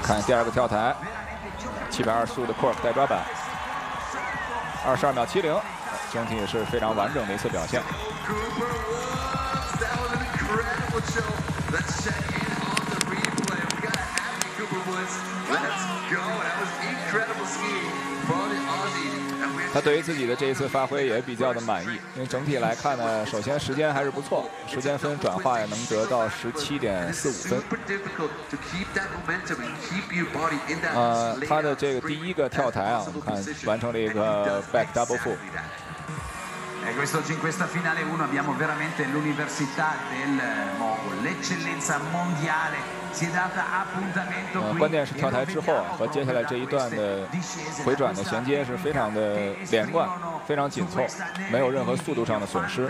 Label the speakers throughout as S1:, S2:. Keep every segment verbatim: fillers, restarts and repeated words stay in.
S1: 看第二个跳台，七百二十五的 cork 带抓板，二十二秒七零，整体也是非常完整的一次表现。他对于自己的这一次发挥也比较的满意，因为整体来看呢，首先时间还是不错，时间分转化也能得到十七点四五分。呃，他的这个第一个跳台啊，我们看完成了一个 back double full。
S2: E questo oggi in questa finale uno abbiamo veramente l'università del mogul, l'eccellenza mondiale si è data appuntamento qui.
S1: 关键是跳台之后啊，和接下来这一段的回转的衔接是非常的连贯，非常紧凑，没有任何速度上的损失。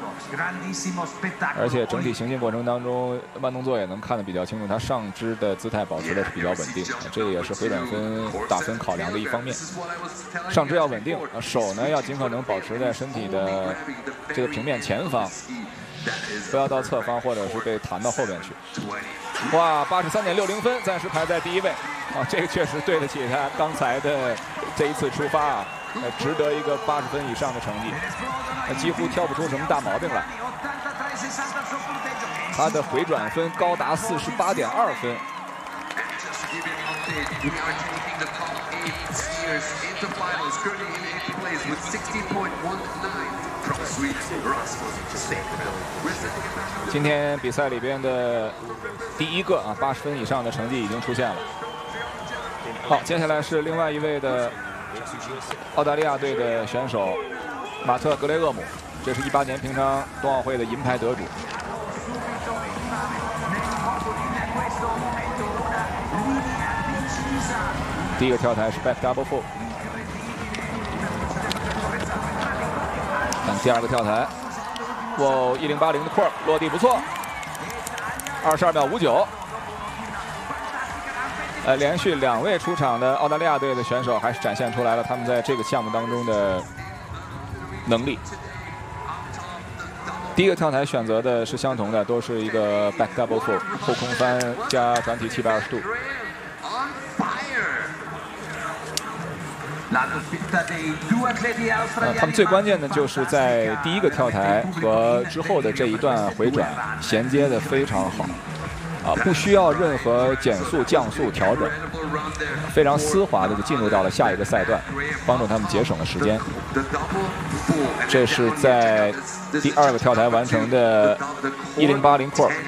S1: 而且整体行进过程当中，慢动作也能看得比较清楚，他上肢的姿态保持的是比较稳定，这个也是回转分打分考量的一方面。上肢要稳定，手呢要尽可能保持在身体的 这个平面前方，不要到侧方或者是被弹到后边去。哇，八十三点六零分，暂时排在第一位。啊，这个确实对得起他刚才的这一次出发啊，呃，值得一个八十分以上的成绩，呃，几乎挑不出什么大毛病来。他的回转分高达四十八点二分。 今天比赛里边的第一个啊八十分以上的成绩已经出现了。好，接下来是另外一位的澳大利亚队的选手马特·格雷厄姆，这是一八年平昌冬奥会的银牌得主。第一个跳台是 back double full。 看第二个跳台，哇，一零八零的 cork 落地不错，二十二秒五九。呃，连续两位出场的澳大利亚队的选手还是展现出来了他们在这个项目当中的能力。第一个跳台选择的是相同的，都是一个 back double full 后空翻加转体七百二十度。 呃，他们最关键的就是在第一个跳台和之后的这一段回转衔接的非常好，啊，不需要任何减速、降速调整，非常丝滑的就进入到了下一个赛段，帮助他们节省了时间。这是在第二个跳台完成的一零八零 cork。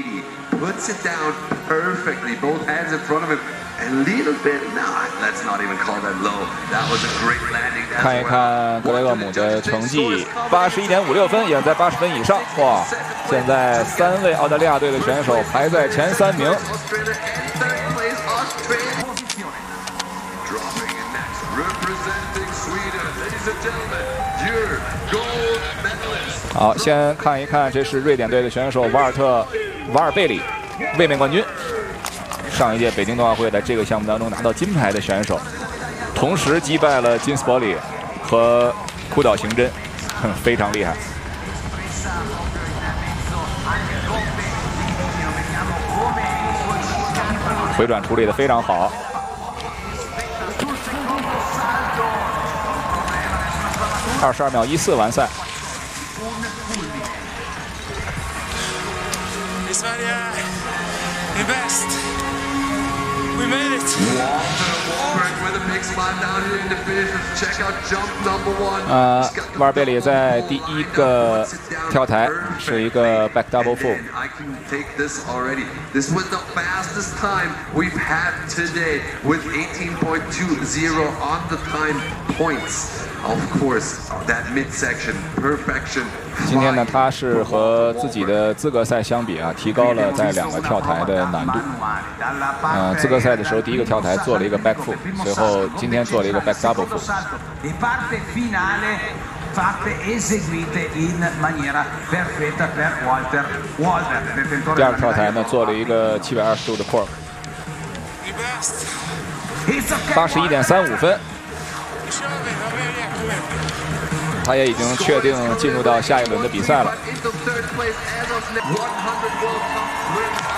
S1: 看一看格雷厄姆的成绩，八十一点五六分，也在八十分以上。哇，现在三位澳大利亚队的选手排在前三名。好，先看一看，这是瑞典队的选手瓦尔特·瓦尔贝里，卫冕冠军。 上一届北京冬奥会在这个项目当中拿到金牌的选手，同时击败了金斯伯里和库岛行真，非常厉害。回转处理得非常好。二十二秒一四完赛。
S3: We made it.
S1: 呃，瓦尔贝里在第一个跳台是一个 back double full。
S3: This was the fastest time we've had today with eighteen point two zero on the time points. Of course, that midsection perfection.
S1: 今天呢，他是和自己的资格赛相比啊，提高了在两个跳台的难度。呃，资格赛的时候第一个跳台做了一个 back full， 随后今天做了一个 back double full。
S2: fatte eseguite in maniera perfetta per Walter Walter, detentore
S1: 第二个跳台呢，做了一个七百二十度的 cork， 八十一点三五分。他也已经确定进入到下一轮的比赛了。